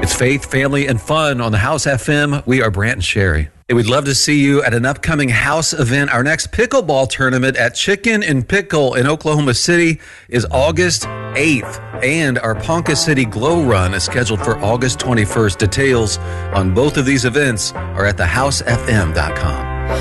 It's faith, family, and fun on the House FM. We are Brant and Sherry. Hey, we'd love to see you at an upcoming House event. Our next pickleball tournament at Chicken and Pickle in Oklahoma City is August 8th. And our Ponca City Glow Run is scheduled for August 21st. Details on both of these events are at thehousefm.com.